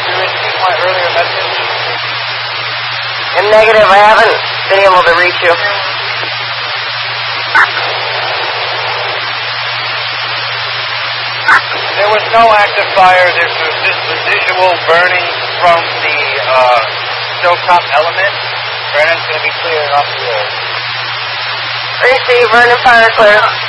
you received my earlier message? In negative, I haven't been able to reach you. There was no active fire. This was just residual burning from the stovetop element. Brennan's going to be clearing off the air. Receive, burn and fire clear.